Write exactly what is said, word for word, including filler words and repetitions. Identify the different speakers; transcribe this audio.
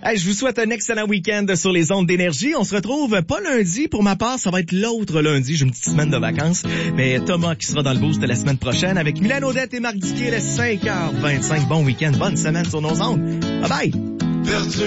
Speaker 1: Hey, je vous souhaite un excellent week-end sur les ondes d'énergie. On se retrouve pas lundi. Pour ma part, ça va être l'autre lundi. J'ai une petite semaine de vacances. Mais Thomas qui sera dans le boost la semaine prochaine avec Mylène Odette et Marc Didier, le cinq heures vingt-cinq. Bon week-end, bonne semaine sur nos ondes. Bye bye!